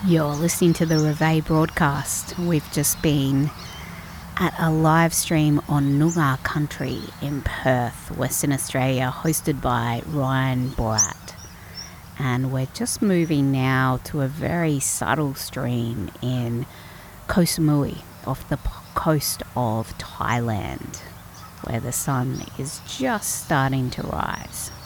You're listening to the Reveille broadcast. We've just been at a live stream on Noongar country in Perth, Western Australia, hosted by Ryan Borat. And we're just moving now to a very subtle stream in Koh Samui, off the coast of Thailand, where the sun is just starting to rise.